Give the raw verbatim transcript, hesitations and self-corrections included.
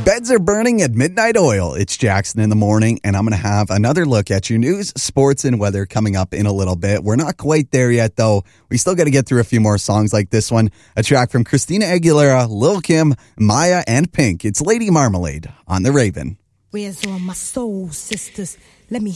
Beds are burning at midnight oil. It's Jackson in the morning, and I'm going to have another look at your news, sports, and weather coming up in a little bit. We're not quite there yet, though. We still got to get through a few more songs like this one. A track from Christina Aguilera, Lil' Kim, Maya, and Pink. It's Lady Marmalade on The Raven. Where's all my soul sisters? Let me